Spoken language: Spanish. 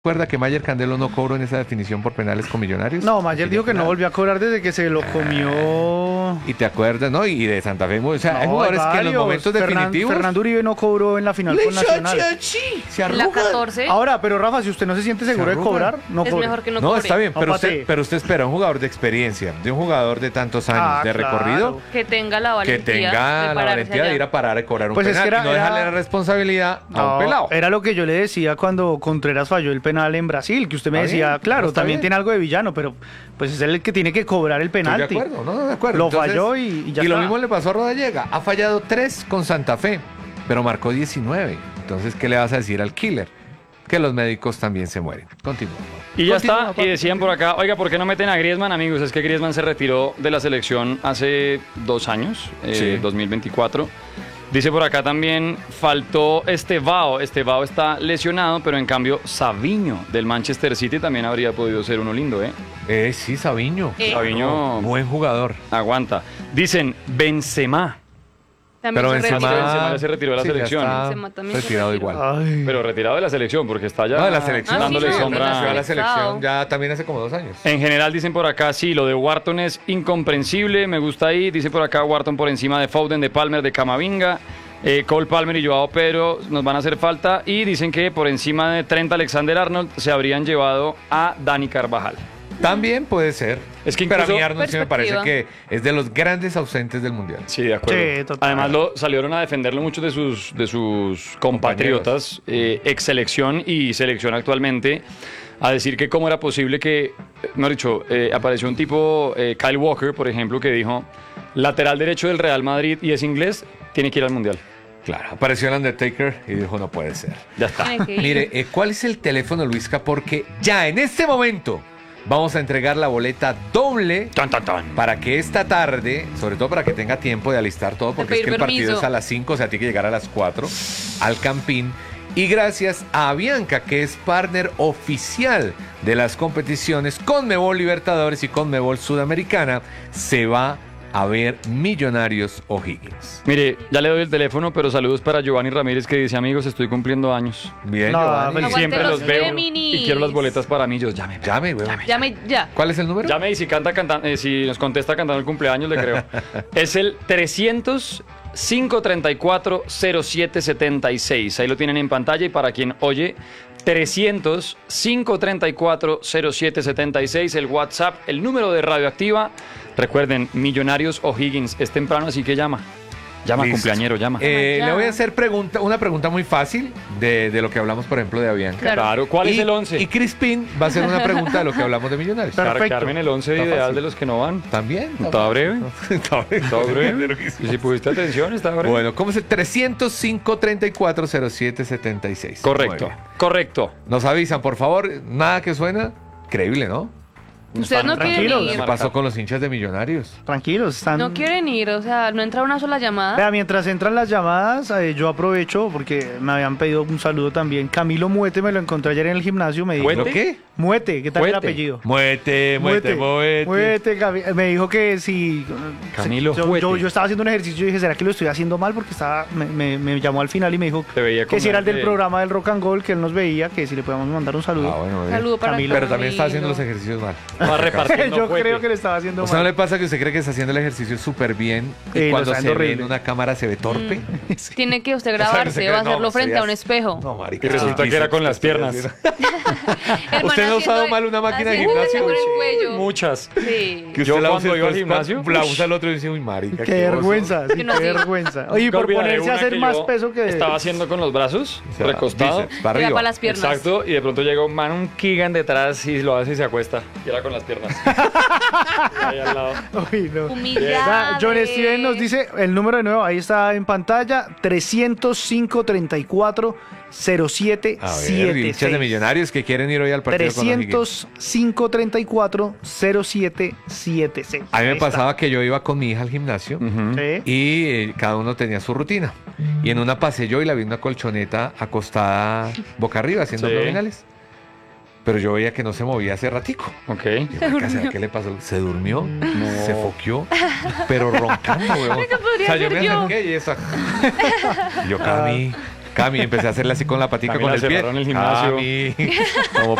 ¿Recuerda que Mayer Candelo no cobró en esa definición por penales con Millonarios? No, Mayer dijo que no volvió a cobrar desde que se lo comió. Y te acuerdas, ¿no? Y de Santa Fe, o sea, No, hay jugadores que en los varios. momentos definitivos... Fernando Uribe no cobró en la final con Nacional. Se La arruga. 14 Ahora, pero Rafa, si usted no se siente seguro de arruga. cobrar, no es cobre. mejor que no No, cobre. está bien, No pero patee. usted espera un jugador de experiencia, de un jugador de tantos años de claro. recorrido, Que tenga la que valentía tenga de la pararse valentía de allá. ir a parar y cobrar un Pues es penal que y no dejarle la responsabilidad a un pelado. Era lo que yo le decía cuando Contreras falló el penal en Brasil, que usted me Está decía, bien, claro, está también bien. tiene algo de villano, pero pues es el que tiene que cobrar el Estoy penalti. de acuerdo, no, de acuerdo. Lo Entonces, falló y ya Y lo está. mismo le pasó a Rodallega. Ha fallado 3 con Santa Fe, pero marcó 19. Entonces, ¿qué le vas a decir al killer? Que los médicos también se mueren. Continúa. Y ya Continúa, está, papi. y decían por acá, oiga, ¿por qué no meten a Griezmann, amigos? Es que Griezmann se retiró de la selección hace 2 años, Sí. 2024. Dice por acá también, faltó Estevao. Estevao está lesionado, pero en cambio Savinho del Manchester City también habría podido ser uno lindo, ¿eh? Sí, Savinho. Savinho Buen jugador. aguanta. Dicen Benzema, También Pero se Benzema, retiró. Benzema ya se retiró de la sí, ya selección. está Benzema también se retirado retiró. igual. Ay. pero retirado de la selección porque está ya No, de la selección. dándole sí, no, sombra. Se va a la selección Estado. ya también hace como 2 años. En general dicen por acá, sí, lo de Wharton es incomprensible, me gusta ahí, dice por acá Wharton por encima de Foden, de Palmer, de Camavinga, Cole Palmer y Joao Pedro nos van a hacer falta y dicen que por encima de Trent Alexander-Arnold se habrían llevado a Dani Carvajal. También puede ser. Es que Pero a mí incluso- Arnold sí me parece Perspectiva. que es de los grandes ausentes del Mundial. Sí, de acuerdo. Sí, total. Además salieron a defenderlo muchos de sus compatriotas, ex selección y selección actualmente, a decir que cómo era posible que, mejor dicho, apareció un tipo, Kyle Walker, por ejemplo, que dijo, lateral derecho del Real Madrid y es inglés, tiene que ir al Mundial. Claro, apareció el Undertaker y dijo, no puede ser. Ya está. Tiene que ir. Mire, ¿cuál es el teléfono, Luisca? Porque ya en este momento vamos a entregar la boleta doble Tan, tan, tan. para que esta tarde, sobre todo para que tenga tiempo de alistar todo, porque es pedir que el partido permiso. es a las 5, o sea, tiene que llegar a las 4 al Campín. Y gracias a Bianca, que es partner oficial de las competiciones Conmebol Libertadores y Conmebol Sudamericana, se va a ver Millonarios O'Higgins. Mire, ya le doy el teléfono, pero saludos para Giovanni Ramírez que dice, amigos, estoy cumpliendo años. Bien, No, Giovanni. feliz- Aguante Siempre los los veo Géminis. y quiero las boletas para millos. Llame. Llame, weón. Ya. ¿Cuál es el número? Llame y si si nos contesta cantando el cumpleaños, le creo. Es el 300 534 0776. Ahí lo tienen en pantalla y para quien oye, 300 534 0776, el WhatsApp, el número de Radioactiva. Recuerden, Millonarios O'Higgins es temprano, así que llama. Llama, Listo. cumpleañero, llama. Le voy a hacer una pregunta muy fácil de lo que hablamos, por ejemplo, de Avianca. Claro. ¿Cuál es Y- el 11? Y Crispín va a hacer una pregunta de lo que hablamos de Millonarios. Perfecto. Carmen el 11 Está ideal fácil. de los que no van. También. ¿Está breve? Está breve. ¿Está breve? Y si pusiste atención, está breve. Bueno, ¿cómo es el 305 34 0776? Correcto, correcto. Nos avisan, por favor. Nada que suena. Increíble, ¿no? Ustedes no quieren tranquilos. ir. ¿Qué pasó con los hinchas de Millonarios? Tranquilos, están... No quieren ir, o sea, no entra una sola llamada. Vea, mientras entran las llamadas, yo aprovecho porque me habían pedido un saludo también. Camilo Muete me lo encontré ayer en el gimnasio, me dijo... ¿Muete? ¿Lo qué? Muete, ¿qué tal el Muete. apellido? Muete. Me dijo que si... Camilo yo, Muete. yo estaba haciendo un ejercicio y dije, ¿será que lo estoy haciendo mal? Porque me llamó al final y me dijo Te veía que con si era el del hambre. programa del Rock and Roll, que él nos veía, que si le podíamos mandar un saludo. Ah, bueno, bien. Saludo para Camilo. Pero también está haciendo los Camilo. ejercicios mal. Va repartiendo yo juguete. creo que le estaba haciendo O sea, ¿no mal. le pasa que usted cree que está haciendo el ejercicio súper bien y Lo cuando está se haciendo ve en horrible. una cámara se ve torpe? Tiene que usted O sea, que se grabarse cree- o hacerlo no, frente a un serías- espejo. No, marica. Y resulta que era con las piernas. El ¿Usted man no ha usado haciendo- mal una máquina de haciendo gimnasio? con el cuello. Muchas. Sí. Que Yo usted la cuando usa iba al después, gimnasio, la ush. usa el otro y dice, uy, marica. Qué oso". vergüenza, sí, Que no, qué sí. vergüenza. Oye, y por Nunca olvidaré ponerse a una hacer que más yo peso que... Estaba haciendo con los brazos, O sea, recostado. bíceps, para Era arriba. para las piernas. Exacto, y de pronto llega un man, un Keegan detrás y lo hace y se acuesta. Y era con las piernas. Ahí al lado. Uy, no. Humillada. John Steven nos dice el número de nuevo, ahí está en pantalla, 305 34 07 A ver, hinchas de Millonarios que quieren ir hoy al partido con los Higgins. 305 34 07 76. A mí me Ahí está. pasaba que yo iba con mi hija al gimnasio Ujú. Sí. y cada uno tenía su rutina. Y en una pasé yo y la vi en una colchoneta acostada boca arriba haciendo Sí. abdominales. Pero yo veía que no se movía hace ratico. Ok. Y yo, marica, ¿será qué le pasó? ¿Se durmió? ¿Se foqueó? Pero roncando, weón. podría O sea, yo ser me yo. acerqué y esa... Y yo, Cami, Cami, empecé a hacerle así con la patica Cami con la el pie. cerraron en el gimnasio. Cami, como